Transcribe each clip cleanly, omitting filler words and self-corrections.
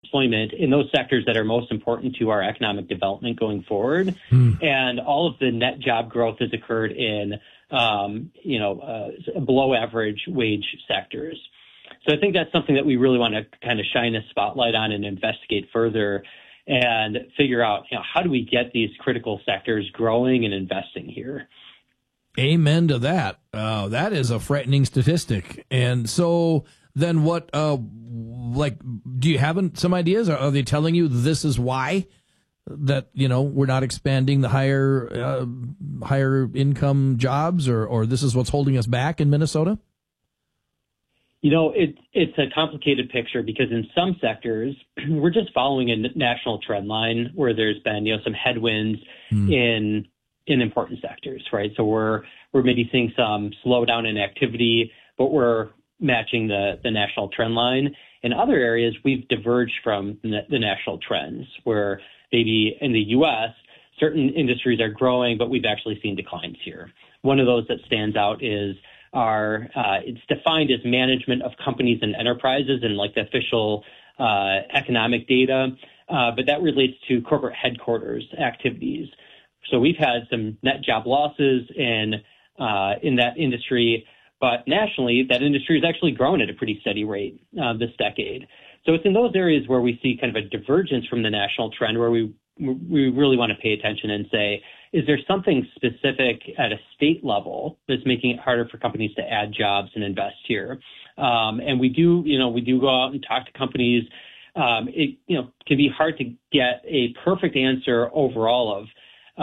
employment in those sectors that are most important to our economic development going forward. And all of the net job growth has occurred in, below average wage sectors. So I think that's something that we really want to kind of shine a spotlight on and investigate further and figure out, how do we get these critical sectors growing and investing here? Amen to that. That is a frightening statistic. And so then what, do you have some ideas? Are they telling you this is why that, we're not expanding the higher income jobs or this is what's holding us back in Minnesota? It's a complicated picture because in some sectors, we're just following a national trend line where there's been, some headwinds in important sectors, right? So we're maybe seeing some slowdown in activity, but we're matching the national trend line. In other areas, we've diverged from the national trends where maybe in the U.S., certain industries are growing, but we've actually seen declines here. One of those that stands out is it's defined as management of companies and enterprises and like the official economic data, but that relates to corporate headquarters activities. So we've had some net job losses in that industry, but nationally, that industry has actually grown at a pretty steady rate this decade. So it's in those areas where we see kind of a divergence from the national trend where we really want to pay attention and say, is there something specific at a state level that's making it harder for companies to add jobs and invest here? And we do go out and talk to companies. It can be hard to get a perfect answer overall of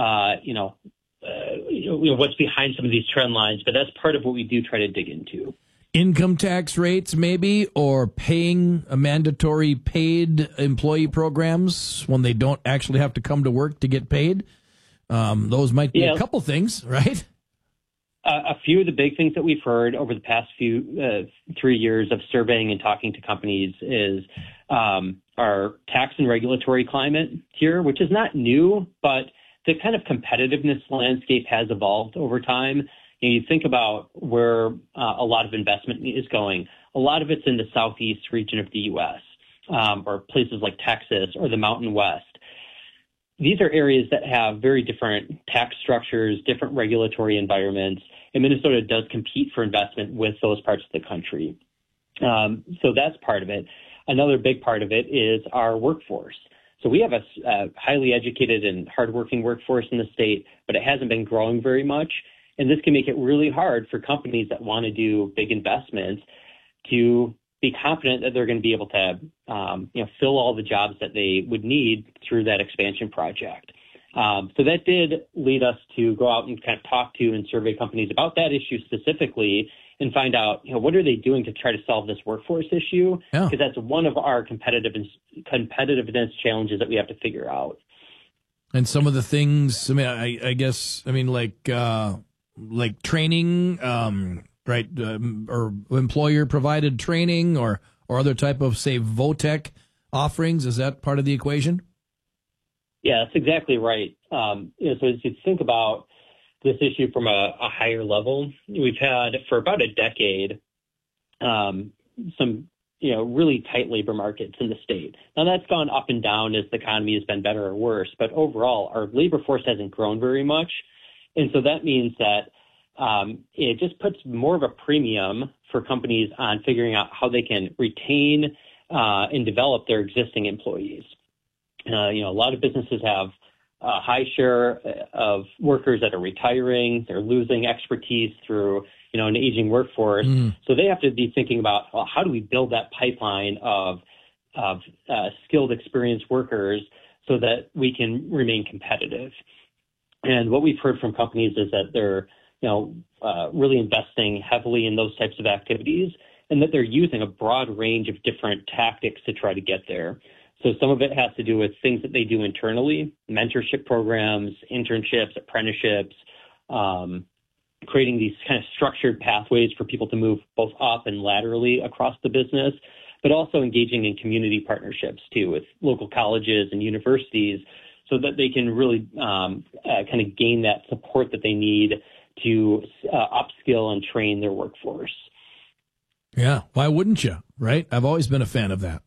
what's behind some of these trend lines, but that's part of what we do try to dig into. Income tax rates, maybe, or paying a mandatory paid employee programs when they don't actually have to come to work to get paid. Those might be a couple things, right? A few of the big things that we've heard over the past 3 years of surveying and talking to companies is our tax and regulatory climate here, which is not new, but the kind of competitiveness landscape has evolved over time. You think about where a lot of investment is going. A lot of it's in the southeast region of the U.S. Or places like Texas or the Mountain West. These are areas that have very different tax structures, different regulatory environments, and Minnesota does compete for investment with those parts of the country. So that's part of it. Another big part of it is our workforce. So we have a highly educated and hardworking workforce in the state, but it hasn't been growing very much. And this can make it really hard for companies that want to do big investments to be confident that they're going to be able to, fill all the jobs that they would need through that expansion project. So that did lead us to go out and kind of talk to and survey companies about that issue specifically and find out, what are they doing to try to solve this workforce issue? Because that's one of our competitiveness challenges that we have to figure out. And some of the things, like training, right? Or employer provided training or other type of, say, VOTEC offerings. Is that part of the equation? Yeah, that's exactly right. So as you think about this issue from a higher level, we've had for about a decade some really tight labor markets in the state. Now that's gone up and down as the economy has been better or worse, but overall our labor force hasn't grown very much. And so that means that it just puts more of a premium for companies on figuring out how they can retain and develop their existing employees. A lot of businesses have a high share of workers that are retiring. They're losing expertise through, an aging workforce. So they have to be thinking about, how do we build that pipeline of skilled, experienced workers so that we can remain competitive. And what we've heard from companies is that they're, really investing heavily in those types of activities and that they're using a broad range of different tactics to try to get there. So some of it has to do with things that they do internally, mentorship programs, internships, apprenticeships, creating these kind of structured pathways for people to move both up and laterally across the business, but also engaging in community partnerships too with local colleges and universities so that they can really kind of gain that support that they need to upskill and train their workforce. Yeah, why wouldn't you, right? I've always been a fan of that.